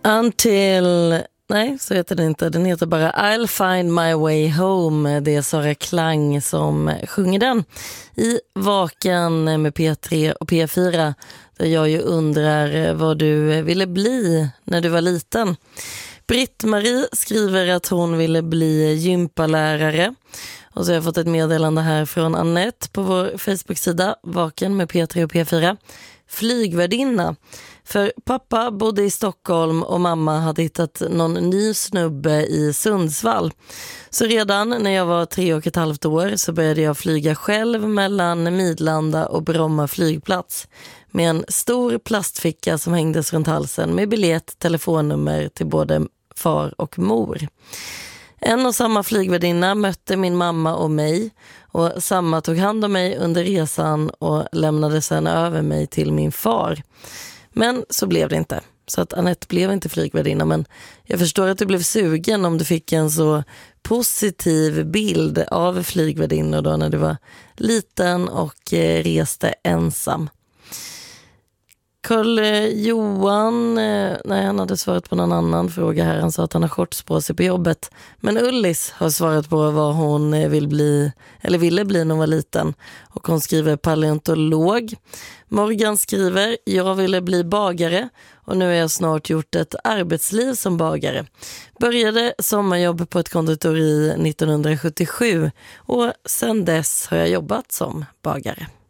Until... Nej, så heter den inte. Den heter bara I'll find my way home. Det är Sara Klang som sjunger den i Vaken med P3 och P4. Där jag ju undrar vad du ville bli när du var liten. Britt-Marie skriver att hon ville bli gympalärare. Och så har jag fått ett meddelande här från Annette på vår Facebook-sida Vaken med P3 och P4. Flygvärdinna. För pappa bodde i Stockholm och mamma hade hittat någon ny snubbe i Sundsvall. Så redan när jag var 3,5 år så började jag flyga själv mellan Midlanda och Bromma flygplats. Med en stor plastficka som hängdes runt halsen med biljett, telefonnummer till både far och mor. En och samma flygvärdinna mötte min mamma och mig och samma tog hand om mig under resan och lämnade sedan över mig till min far. Men så blev det inte. Så att Annette blev inte flygvärdinna, men jag förstår att du blev sugen om du fick en så positiv bild av flygvärdinnor då när du var liten och reste ensam. Karl-Johan, nej, han hade svarat på någon annan fråga här. Han sa att han har shorts på sig på jobbet. Men Ullis har svarat på vad hon vill bli, eller ville bli när hon var liten. Och hon skriver paleontolog. Morgan skriver, jag ville bli bagare och nu har jag snart gjort ett arbetsliv som bagare. Började sommarjobb på ett konditori 1977 och sedan dess har jag jobbat som bagare.